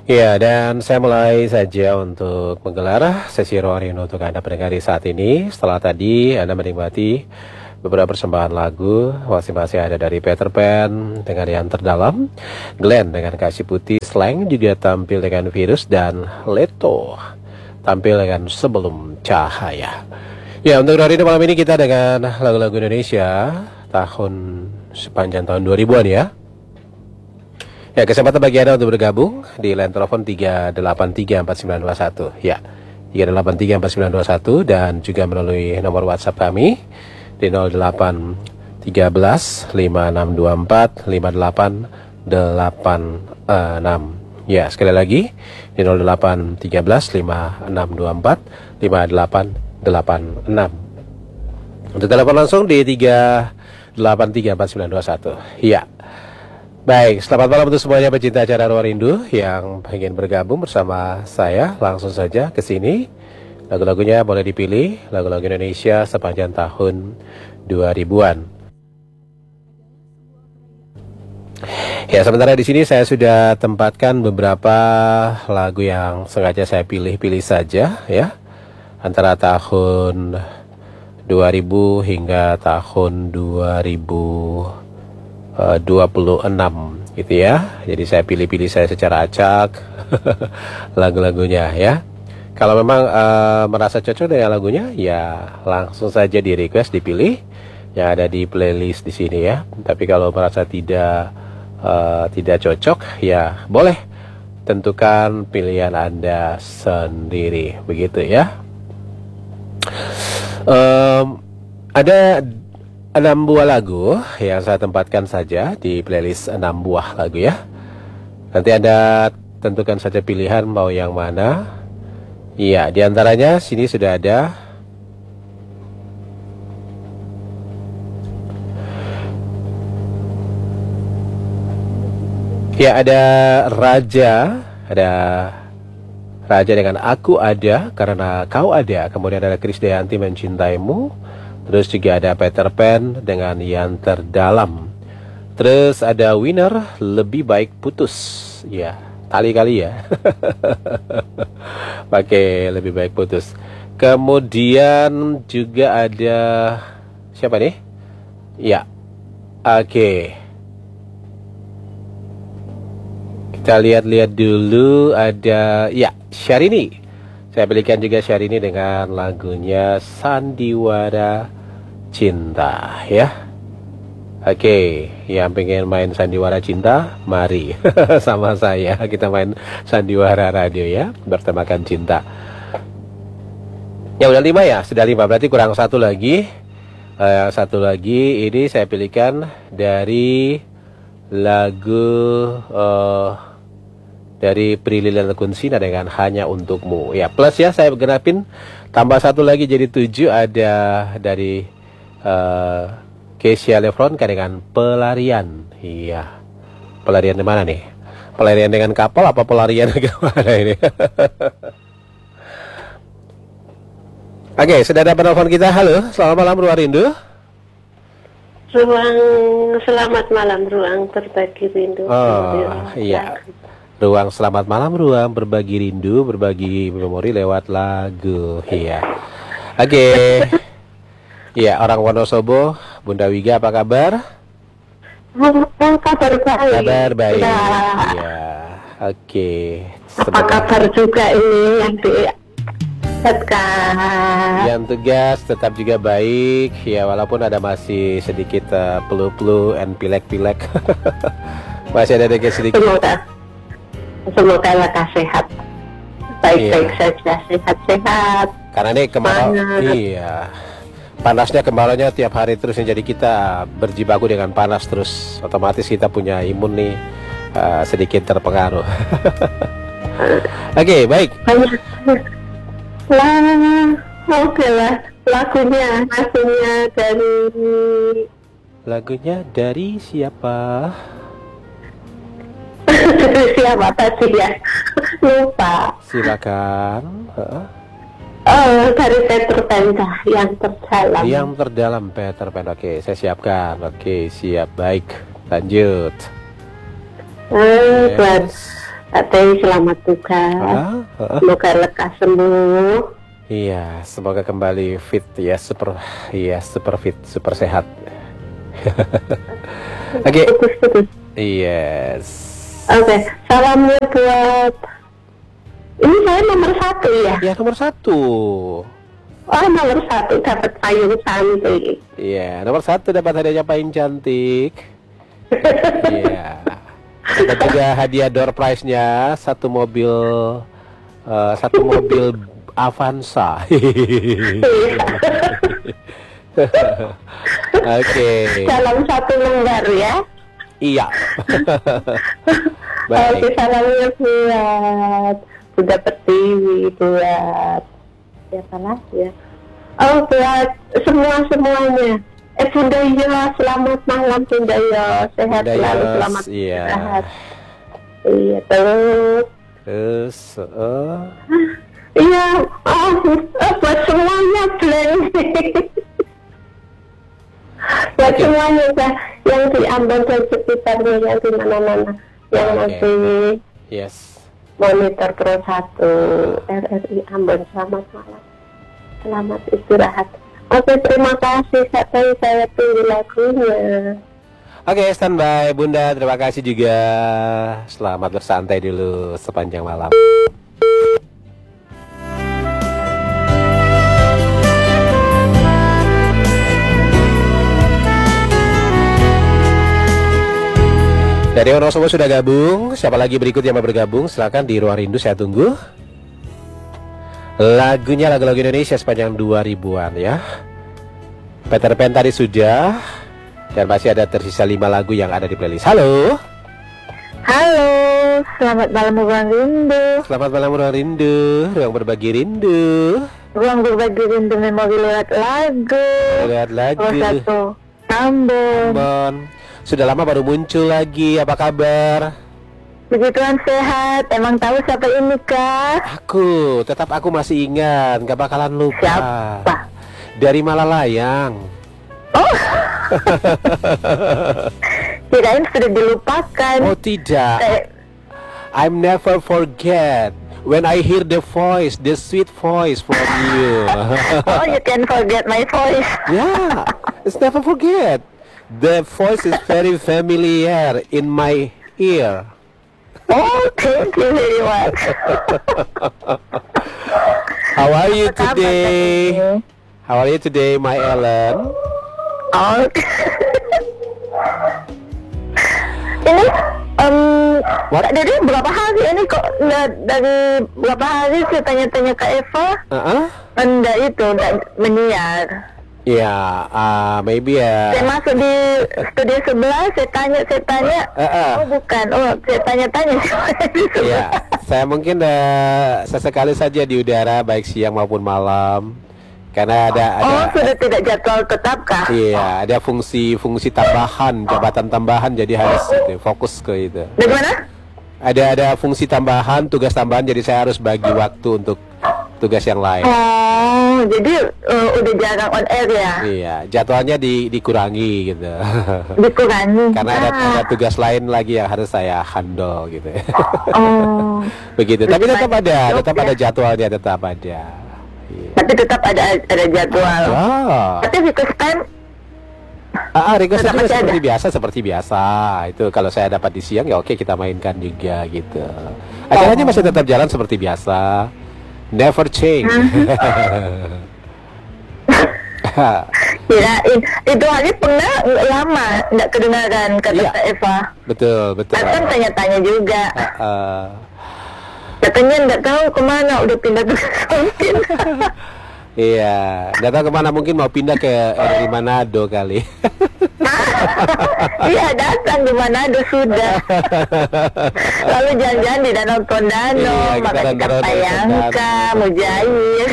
Ya, dan saya mulai saja untuk menggelar sesi Ruang Rindu untuk Anda pendengar di saat ini. Setelah tadi Anda menikmati beberapa persembahan lagu, masing-masing ada dari Peter Pan dengan Yang Terdalam, Glenn dengan Kasih Putih, Slang juga tampil dengan Virus, dan Leto tampil dengan Sebelum Cahaya. Ya, untuk hari ini malam ini kita dengan lagu-lagu Indonesia sepanjang tahun 2000-an ya. Ya, kesempatan bagi Anda untuk bergabung di line telepon 3834921. Ya, 3834921 dan juga melalui nomor WhatsApp kami di 0813 5624 5886. Ya, sekali lagi di 0813 5624 5886. Untuk telepon langsung di 3834921. Ya. Baik, selamat malam untuk semuanya pecinta acara Ruang Rindu yang ingin bergabung bersama saya. Langsung saja ke sini. Lagu-lagunya boleh dipilih, lagu-lagu Indonesia sepanjang tahun 2000-an. Ya, sementara di sini saya sudah tempatkan beberapa lagu yang sengaja saya pilih-pilih saja ya. Antara tahun 2000 hingga tahun 2026 gitu ya. Jadi saya pilih-pilih saya secara acak lagu-lagunya ya. Kalau memang merasa cocok dengan lagunya, ya langsung saja di request, dipilih yang ada di playlist di sini ya. Tapi kalau merasa tidak cocok, ya boleh tentukan pilihan Anda sendiri, begitu ya. Ada 6 buah lagu yang saya tempatkan saja di playlist 6 buah lagu ya. Nanti Anda tentukan saja pilihan mau yang mana. Iya, diantaranya sini sudah ada. Ya, ada Raja dengan Aku Ada Karena Kau Ada. Kemudian ada Krisdayanti Mencintaimu. Terus juga ada Peter Pan dengan Yang Terdalam. Terus ada Winner, Lebih Baik Putus. Ya, kali-kali ya. Pakai Lebih Baik Putus. Kemudian juga ada siapa nih? Ya, oke. Kita lihat-lihat dulu. Ada ya, Syahrini. Saya pilihkan juga Syahrini dengan lagunya Sandiwara Cinta ya. Oke, yang pengen main Sandiwara Cinta, mari sama saya kita main Sandiwara Radio ya, bertemakan cinta. Ya udah 5 ya, sudah 5 berarti kurang satu lagi. Satu lagi ini saya pilihkan dari lagu dari Prilly Latuconsina dengan Hanya Untukmu. Ya, plus ya saya genapin tambah satu lagi jadi 7, ada dari Keisha Lefron dengan Pelarian. Iya. Pelarian di mana nih? Pelarian dengan kapal apa pelarian ke mana ini? Oke, sudah ada penelpon kita. Halo, selamat malam Ruang Rindu. Selamat malam Ruang Berbagi Rindu. Iya. Ruang selamat malam, Ruang berbagi rindu, berbagi memori lewat lagu. Iya. Oke. Iya, orang Wonosobo, Bunda Wiga apa kabar? Kabar baik. Kabar baik. Iya. Oke. Apa kabar juga ini yang ditetapkan? Yang tugas tetap juga baik. Ya, walaupun ada masih sedikit flu and pilek-pilek. Masih ada sedikit. Semoga lekas sehat. Baik-baik saja, sehat-sehat. Karena ini kemarau. Iya. Panasnya kemaraunya tiap hari terus, yang jadi kita berjibaku dengan panas terus, otomatis kita punya imun nih sedikit terpengaruh. Oke, baik. Oke lah, lagunya dari siapa? Siapa tadi ya? Lupa. Silakan. Dari Peter Pan, Yang Terdalam. Yang Terdalam, Peter Pan. Oke, saya siapkan. Oke, siap, baik. Lanjut. Buat Kak Teh, selamat tugas. Semoga lekas sembuh. Iya, semoga kembali fit ya, super fit, super sehat. Oke. Putus. Yes. Oke, salamnya buat. Ini saya nomor 1 ya? Ya, nomor 1. Oh, nomor 1 dapat payung cantik. Iya, nomor 1 dapat hadiahnya payung cantik. Iya. Ada juga hadiah door prize-nya satu mobil Avanza. Oke. Salam 1 lembar ya. Iya. Oke, salamnya buat Bunda Pertiwi, buat siapa lagi ya? Oh, buat semuanya. Bunda Yo, selamat malam Bunda Yo, sehat Bunda selalu, Yos, selamat iya. istirahat. Iya, terus iya, buat semuanya blank. Buat semuanya yang di Ambon dan sekitarnya, yang di mana-mana, yang nanti yes. Monitor Pro 1 RRI Ambon, selamat malam, selamat istirahat. Oke, terima kasih Kak Teh, saya tunggu lagunya. Oke, standby Bunda, terima kasih juga. Selamat bersantai dulu sepanjang malam. Dari Wonosobo sudah gabung. Siapa lagi berikut yang mau bergabung? Silakan di Ruang Rindu, saya tunggu. Lagunya lagu-lagu Indonesia sepanjang 2000-an ya. Peter Pan tadi sudah. Dan masih ada tersisa 5 lagu yang ada di playlist. Halo. Halo, selamat malam Ruang Rindu. Selamat malam Ruang Rindu. Ruang berbagi rindu. Ruang berbagi rindu memori lewat lagu. Lewat lagu. Pro 1 Ambon. Sudah lama baru muncul lagi. Apa kabar? Begituan sehat. Emang tahu siapa ini Kak? Aku masih ingat. Gak bakalan lupa. Siapa? Dari Malalayang. Oh. Kirain sudah dilupakan. Oh tidak. I'm never forget when I hear the voice, the sweet voice from you. Oh, you can forget my voice. Yeah, it's never forget. The voice is very familiar in my ear. Oh, thank you very much. How are you today? How are you today, my Ellen? Oh. Ini dari berapa hari ini kok dari berapa hari saya tanya-tanya ke Eva? Anda itu menyiar. Ya, maybe ya. Saya masuk di studio sebelah, saya tanya. Oh bukan, saya tanya-tanya. Iya, saya mungkin sesekali saja di udara, baik siang maupun malam. Karena ada sudah tidak jadwal tetap kah? Iya, ada fungsi tambahan, jabatan tambahan, jadi harus fokus ke itu. Bagaimana? Ada fungsi tambahan, tugas tambahan, jadi saya harus bagi waktu untuk tugas yang lain. Oh, jadi udah jarang on air ya? Iya, jadwalnya dikurangi gitu. Dikurangi. Karena ada tugas lain lagi yang harus saya handle gitu. Oh. Begitu. Tapi tetap ada jadwalnya, tetap ada. Iya. Tapi tetap ada jadwal. Tapi request time. Request time seperti biasa. Itu kalau saya dapat di siang ya oke, kita mainkan juga gitu. Acaranya masih tetap jalan seperti biasa. Never change. Kirain itu hari pernah lama nggak kedengaran kata Eva. Betul. Kan tanya-tanya juga. Katanya nggak tahu kemana, udah pindah ke mungkin. Iya, nggak tahu kemana, mungkin mau pindah ke RRI Manado kali. Iya, datang di Manado sudah. Lalu jalan-jalan di Danau Tondano, makan ikan Payangka, Mujair.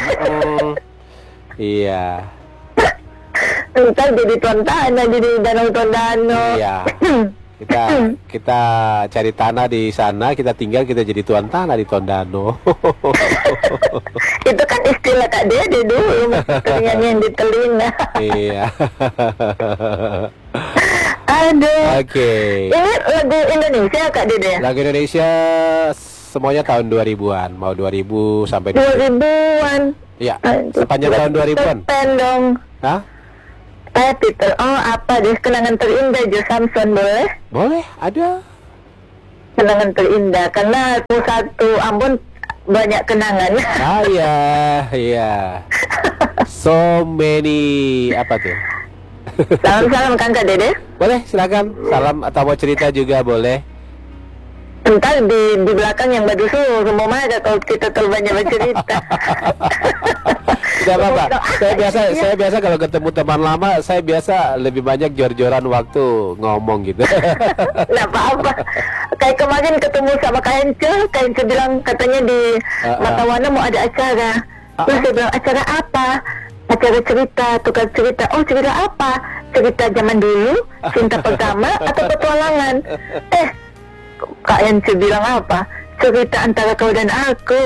Iya. Ntar jadi tuan tanah di Danau Tondano. Iya. Kita cari tanah di sana, kita tinggal, kita jadi tuan tanah di Tondano. Itu kan istilah Kak Dede dulu, yang di telinga. Iya. Aduh. Oke. Ini lagu Indonesia Kak Dede? Lagu Indonesia semuanya tahun 2000-an, mau 2000 sampai 2000-an. Ya, sepanjang tahun 2000-an. Pen dong. Hah? Peter. Oh, apa deh kenangan terindah Jo Samson boleh? Boleh, ada. Kenangan terindah karena satu Ambon banyak kenangan. Ah iya, iya. So many apa tuh? Salam-salam kan Kak Dede. Boleh, silakan. Salam atau mau cerita juga boleh. Entar di belakang yang badusu rumah mana kalau kita terlalu banyak bercerita. Tidak apa-apa. Saya biasa kalau ketemu teman lama, saya biasa lebih banyak jor-joran waktu ngomong gitu. Nggak apa-apa. Kayak kemarin ketemu sama Kak Ence bilang katanya di Matawana mau ada acara. Terus saya bilang acara apa? Acara cerita, tukar cerita. Oh cerita apa? Cerita zaman dulu, cinta pertama atau petualangan? Kak Ence bilang apa? Cerita antara kau dan aku.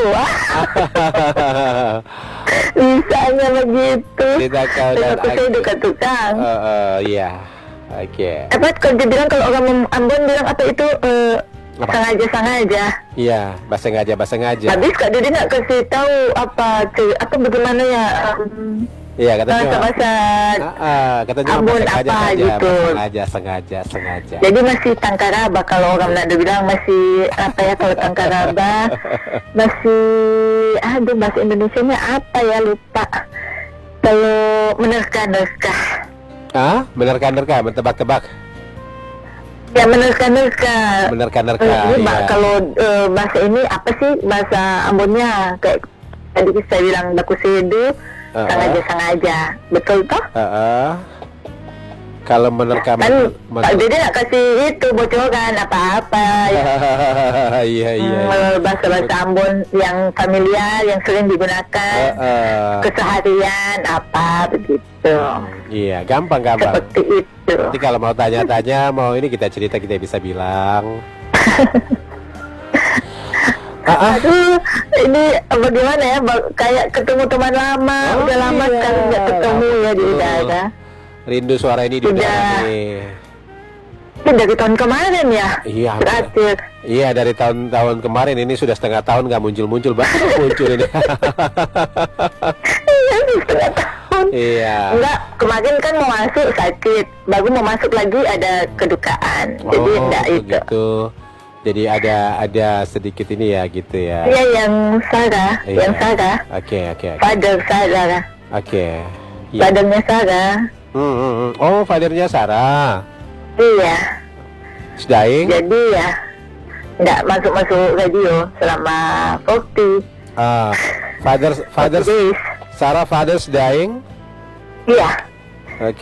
Bisanya begitu. Cerita kau dan aku. Saya duka tukang. Iya. Oke. Apa kalau dibilang kalau orang Ambon bilang apa itu sengaja. Iya, bahasa ngaja. Habis Kak Dede nggak kasih tahu apa bagaimana ya? Iya katanya. Bahasa katanya Ambon apa gitu. Sengaja. Jadi masih tangkaraba kalau orang Nado bilang masih apa ya kalau tangkaraba masih bahasa Indonesianya apa ya lupa. Kalau menerka. Menerka, mentebak-tebak. Ya menerka. Iya. Kalau bahasa ini apa sih bahasa Ambonnya kayak tadi saya bilang baku sedu. Sengaja, betul toh? Kalau menerka Pak Dede nggak kasih itu bocoran apa-apa. Iya. Bahasa Ambon yang familiar, yang sering digunakan keseharian apa begitu. Iya, gampang. Seperti itu. Nanti kalau mau tanya-tanya, mau ini kita cerita kita bisa bilang. Aduh, ini bagaimana ya? Kayak ketemu teman lama, udah lama sekali nggak ketemu ya di udara. Rindu suara ini di udara nih. Ini dari tahun kemarin ya? Iya. Terakhir. Iya, dari tahun kemarin ini sudah setengah tahun nggak muncul, baru muncul ini. Iya, setengah tahun. Iya. Enggak, kemarin kan mau masuk sakit, baru mau masuk lagi ada kedukaan. Jadi enggak itu. Gitu. Jadi ada sedikit ini ya gitu ya. Iya yang Sarah, iya. Yang Sarah. Oke. Father Sarah. Oke. Iya. Fathernya Sarah. Oh, fathernya Sarah. Iya. Dying. Jadi ya nggak masuk radio selama 40. Father Sarah father's dying. Iya. Oke.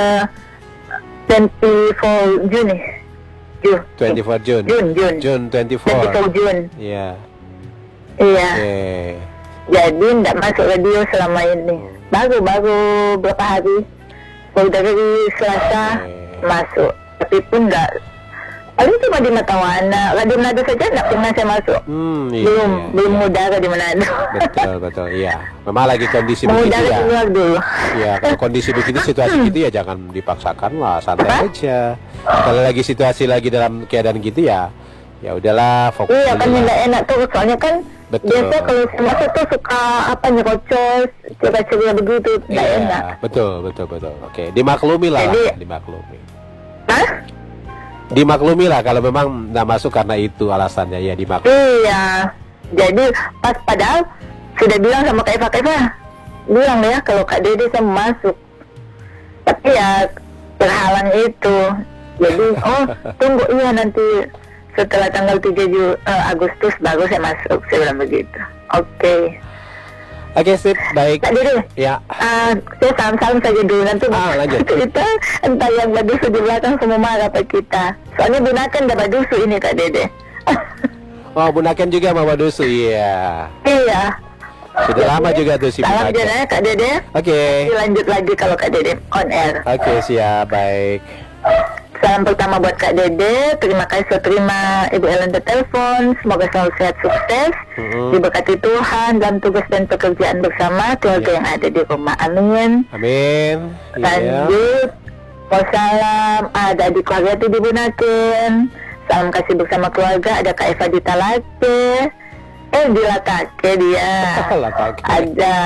24 Juni. 24 June. June 24. 24 June. Iya. Iya. Okay. Jadi nggak masuk radio selama ini. Baru berapa hari. Baru dari Selasa masuk. Tapi pun nggak. Paling cuma di Matawana. Radio Manado saja nggak pernah saya masuk. Belum mengudara di Manado. Betul. Iya. Memang lagi kondisi begitu ya. Keluar dulu. Iya. Kalau kondisi begitu, situasi gitu ya jangan dipaksakan lah, santai aja. Kalau lagi situasi lagi dalam keadaan gitu ya udahlah fokus. Iya kan nggak enak tuh soalnya kan. Betul. Biasa kalau masuk tuh suka nyerocos, ceria begitu, nggak enak. Betul. Oke, dimaklumi lah. Dimaklumi. Hah? Dimaklumi lah kalau memang nggak masuk karena itu alasannya ya dimaklumi. Iya. Jadi pas padahal sudah bilang sama Kak Eva, bilang ya kalau Kak Dede sama masuk. Tapi ya terhalang itu. Jadi tunggu nanti setelah tanggal 3 Agustus baru saya masuk, saya bilang begitu. Oke, sip, baik. Kak Dede, ya. Saya salam saja dulu, nanti lanjut. Kita entah yang badusu di belakang semua marah apa kita. Soalnya gunakan dah badusu ini Kak Dede. Bunaken juga sama badusu, iya. Iya. Sudah lama juga tuh si Salam aja Kak Dede. Oke. Lanjut lagi kalau Kak Dede on air. Oke, siap, baik. Salam pertama buat Kak Dede. Terima kasih sudah terima Ibu Ellen telepon. Semoga selalu sehat, sukses, diberkati Tuhan dalam tugas dan pekerjaan bersama keluarga yang ada di rumah. Amin. Amin. Lanjut Wassalam, ada di keluarga itu dibunakan. Salam kasih bersama keluarga, ada Kak Eva di Talake. Di Latake dia. Latake. Ada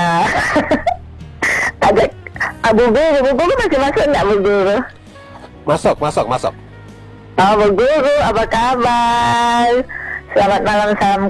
ada Bu Guru masih masuk enggak Bu Guru? Masuk. Bu Guru, apa kabar? Selamat malam, salam